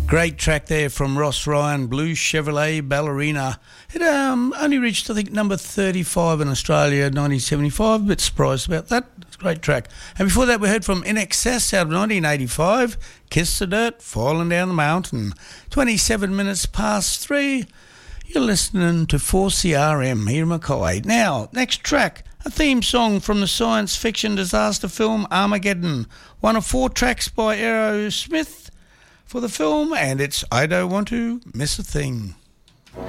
Great track there from Ross Ryan, Blue Chevrolet Ballerina. It only reached, I think, number 35 in Australia, 1975. A bit surprised about that. It's a great track. And before that, we heard from INXS out of 1985, Kiss the Dirt, Falling Down the Mountain. 27 minutes past 3. You're listening to 4CRM here in Mackay. Now, next track, a theme song from the science fiction disaster film Armageddon. One of 4 tracks by Aerosmith for the film, and it's I Don't Want to Miss a Thing.